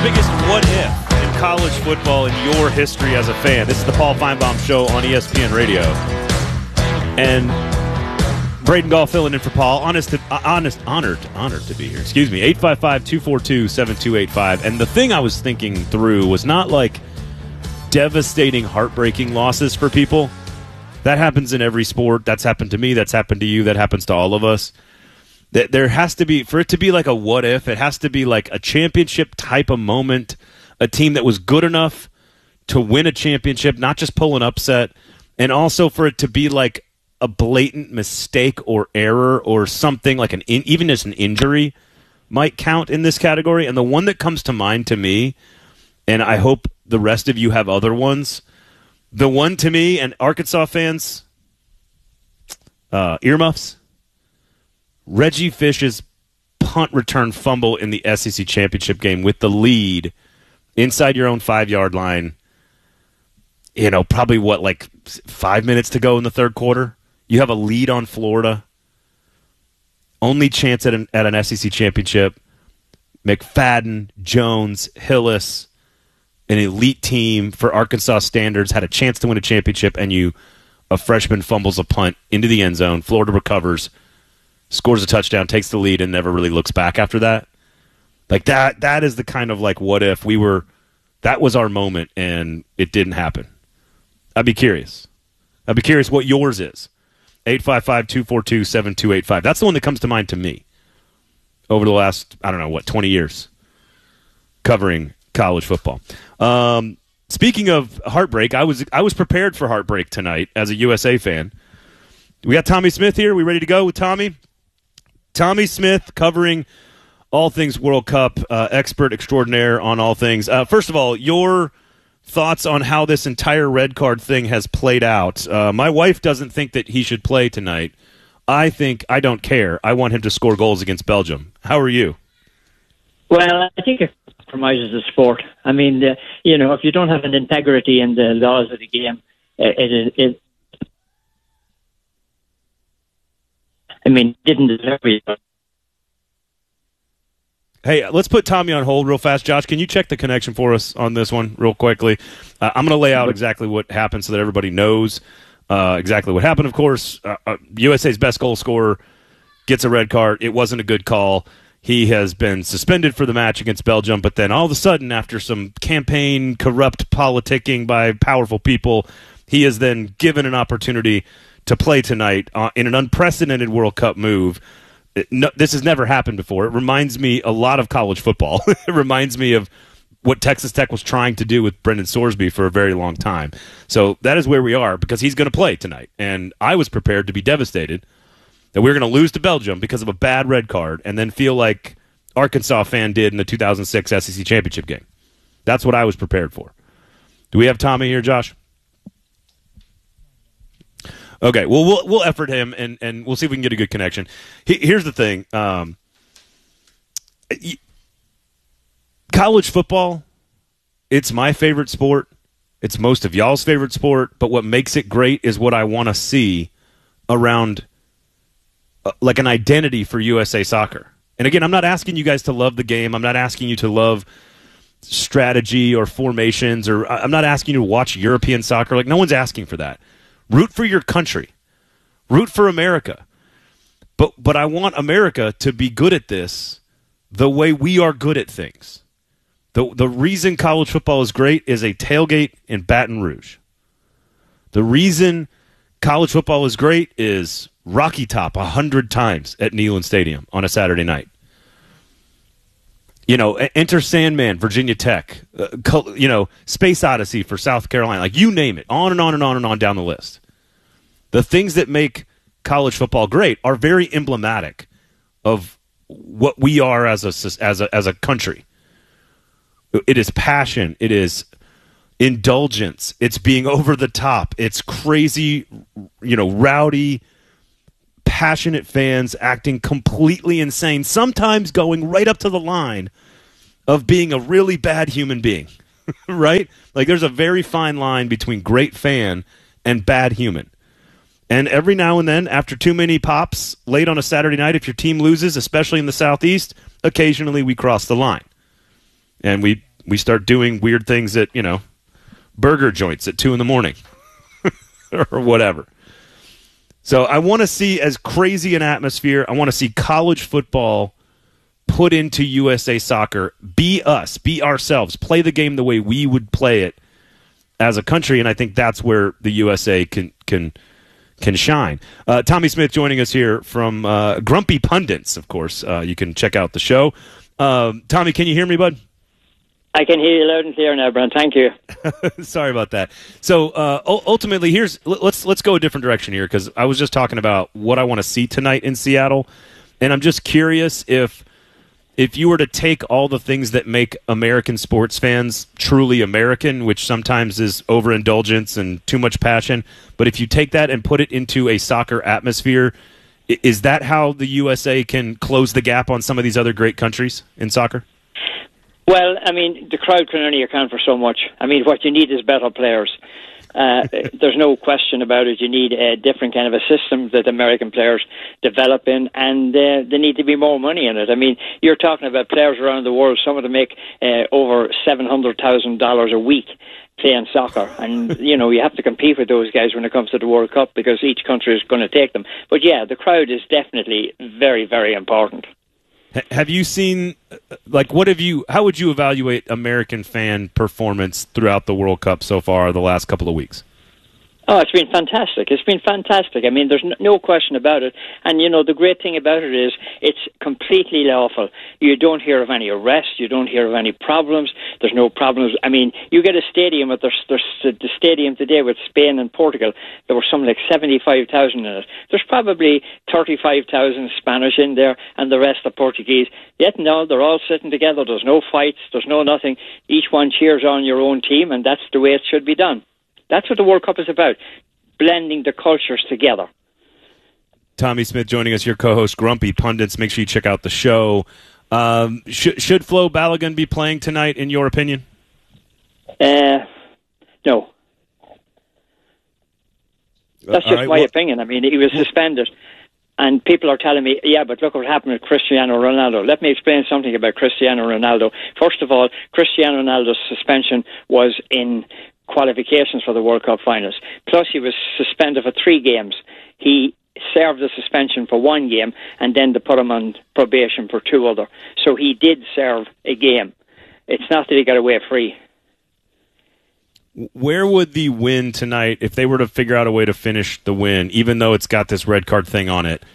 biggest what if in college football in your history as a fan? This is the Paul Feinbaum Show on ESPN Radio. And Braden Gall filling in for Paul. Honored to be here. Excuse me. 855-242-7285. And the thing I was thinking through was not like devastating, heartbreaking losses for people. That happens in every sport. That's happened to me. That's happened to you. That happens to all of us. There has to be, for it to be like a what if, it has to be like a championship type of moment, a team that was good enough to win a championship, not just pull an upset, and also for it to be like a blatant mistake or error or something like even just an injury might count in this category. And the one that comes to mind to me, and I hope the rest of you have other ones, the one to me, and Arkansas fans, earmuffs, Reggie Fish's punt return fumble in the SEC championship game with the lead inside your own 5-yard line. You know, probably like 5 minutes to go in the third quarter. You have a lead on Florida. Only chance at an SEC championship. McFadden, Jones, Hillis, an elite team for Arkansas standards, had a chance to win a championship, and a freshman fumbles a punt into the end zone. Florida recovers, scores a touchdown, takes the lead, and never really looks back after that. Like that is the kind of like what if that was our moment and it didn't happen. I'd be curious what yours is. 855-242-7285. That's the one that comes to mind to me over the last, 20 years covering college football. Speaking of heartbreak, I was prepared for heartbreak tonight as a USA fan. We got Tommy Smith here. We ready to go with Tommy? Tommy Smith covering all things World Cup, expert extraordinaire on all things. First of all, your thoughts on how this entire red card thing has played out. My wife doesn't think that he should play tonight. I don't care. I want him to score goals against Belgium. How are you? Well, I think it compromises the sport. I mean, if you don't have an integrity in the laws of the game, it didn't deserve it. Hey, let's put Tommy on hold real fast. Josh, can you check the connection for us on this one real quickly? I'm going to lay out exactly what happened so that everybody knows exactly what happened. Of course, USA's best goal scorer gets a red card. It wasn't a good call. He has been suspended for the match against Belgium, but then all of a sudden, after some campaign corrupt politicking by powerful people, he is then given an opportunity to play tonight in an unprecedented World Cup move. This has never happened before. It reminds me a lot of college football. It reminds me of what Texas Tech was trying to do with Brendan Sorsby for a very long time. So that is where we are because he's going to play tonight. And I was prepared to be devastated that we were going to lose to Belgium because of a bad red card and then feel like Arkansas fan did in the 2006 SEC championship game. That's what I was prepared for. Do we have Tommy here, Josh? Okay, well, we'll effort him, and we'll see if we can get a good connection. Here's the thing. College football, it's my favorite sport. It's most of y'all's favorite sport, but what makes it great is what I want to see around like an identity for USA Soccer. And again, I'm not asking you guys to love the game. I'm not asking you to love strategy or formations, or I'm not asking you to watch European soccer. Like, no one's asking for that. Root for your country. Root for America. But I want America to be good at this the way we are good at things. The reason college football is great is a tailgate in Baton Rouge. The reason college football is great is Rocky Top 100 times at Neyland Stadium on a Saturday night. Enter Sandman, Virginia Tech. Space Odyssey for South Carolina. Like, you name it. On and on and on and on down the list. The things that make college football great are very emblematic of what we are as a country. It is passion. It is indulgence. It's being over the top. It's crazy, rowdy, passionate fans acting completely insane, sometimes going right up to the line of being a really bad human being, right? Like, there's a very fine line between great fan and bad human. And every now and then, after too many pops late on a Saturday night, if your team loses, especially in the Southeast, occasionally we cross the line. and we start doing weird things at, burger joints at 2 a.m. or whatever. So I want to see as crazy an atmosphere. I want to see college football put into USA Soccer. Be us, be ourselves, play the game the way we would play it as a country, and I think that's where the USA can shine. Tommy Smith joining us here from Grumpy Pundits, of course. You can check out the show. Tommy, can you hear me, bud? I can hear you loud and clear now, Brent. Thank you. Sorry about that. So ultimately, let's go a different direction here, because I was just talking about what I want to see tonight in Seattle, and I'm just curious if you were to take all the things that make American sports fans truly American, which sometimes is overindulgence and too much passion, but if you take that and put it into a soccer atmosphere, is that how the USA can close the gap on some of these other great countries in soccer? Well, I mean, the crowd can only account for so much. I mean, what you need is better players. There's no question about it. You need a different kind of a system that American players develop in, and there need to be more money in it. I mean, you're talking about players around the world, some of them make over $700,000 a week playing soccer, and you have to compete with those guys when it comes to the World Cup, because each country is going to take them. But yeah, the crowd is definitely very, very important. Have you seen, how would you evaluate American fan performance throughout the World Cup so far the last couple of weeks? Oh, it's been fantastic. It's been fantastic. I mean, there's no question about it. And, the great thing about it is it's completely lawful. You don't hear of any arrests. You don't hear of any problems. There's no problems. I mean, you get a stadium, there's the stadium today with Spain and Portugal. There were something like 75,000 in it. There's probably 35,000 Spanish in there and the rest are Portuguese. Yet, no, they're all sitting together. There's no fights. There's no nothing. Each one cheers on your own team, and that's the way it should be done. That's what the World Cup is about, blending the cultures together. Tommy Smith joining us, your co-host, Grumpy Pundits. Make sure you check out the show. Should Flo Balogun be playing tonight, in your opinion? No. That's just my opinion. I mean, he was suspended. And people are telling me, yeah, but look what happened with Cristiano Ronaldo. Let me explain something about Cristiano Ronaldo. First of all, Cristiano Ronaldo's suspension was in qualifications for the World Cup finals. Plus, he was suspended for 3 games. He served the suspension for 1 game, and then they put him on probation for 2 other. So he did serve a game. It's not that he got away free. Where would the win tonight, if they were to figure out a way to finish the win, even though it's got this red card thing on it,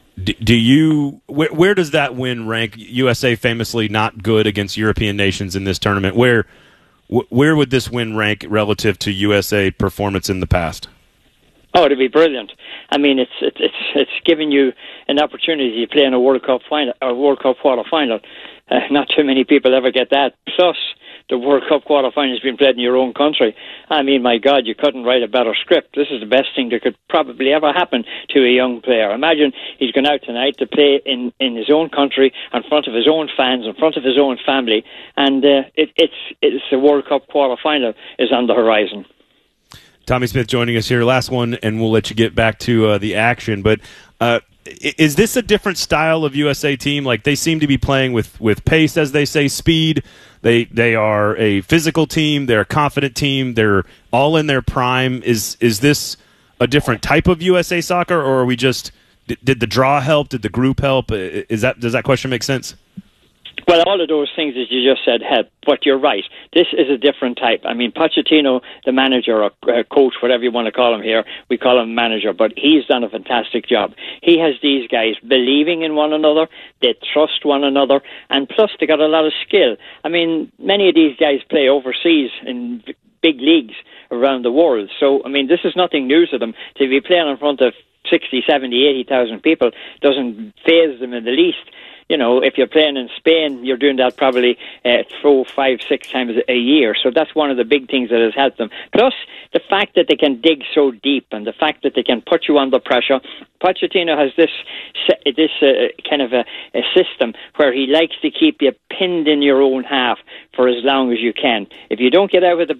where does that win rank? USA famously not good against European nations in this tournament. Where would this win rank relative to USA performance in the past? Oh, it'd be brilliant. I mean, it's giving you an opportunity to play in a World Cup final, or World Cup quarter final. Not too many people ever get that. Plus, the World Cup quarter final has been played in your own country. I mean, my God, you couldn't write a better script. This is the best thing that could probably ever happen to a young player. Imagine he's going out tonight to play in his own country, in front of his own fans, in front of his own family, and it's the World Cup quarter final is on the horizon. Tommy Smith joining us here. Last one, and we'll let you get back to the action. But is this a different style of USA team? Like, they seem to be playing with pace, as they say, speed. They are a physical team. They're a confident team. They're all in their prime. Is this a different type of USA soccer, or are we just did the draw help? Did the group help? Does that question make sense? Well, all of those things that you just said help, but you're right. This is a different type. I mean, Pochettino, the manager or coach, whatever you want to call him here, we call him manager, but he's done a fantastic job. He has these guys believing in one another, they trust one another, and plus they got a lot of skill. I mean, many of these guys play overseas in big leagues around the world, so, I mean, this is nothing new to them. To be playing in front of 60, 70, 80,000 people doesn't faze them in the least. You know, if you're playing in Spain, you're doing that probably 4, 5, 6 times a year. So that's one of the big things that has helped them. Plus, the fact that they can dig so deep and the fact that they can put you under pressure. Pochettino has this kind of a system where he likes to keep you pinned in your own half for as long as you can. If you don't get out with the